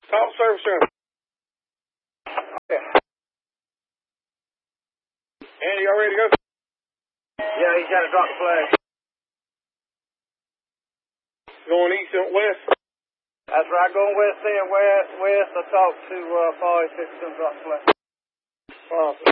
Top service center. Yeah. Andy, y'all ready to go? Yeah, he's got to drop the flag. Going east and west? That's right, going west and west. I talked to Paul, he said he's going to drop the flag. Awesome.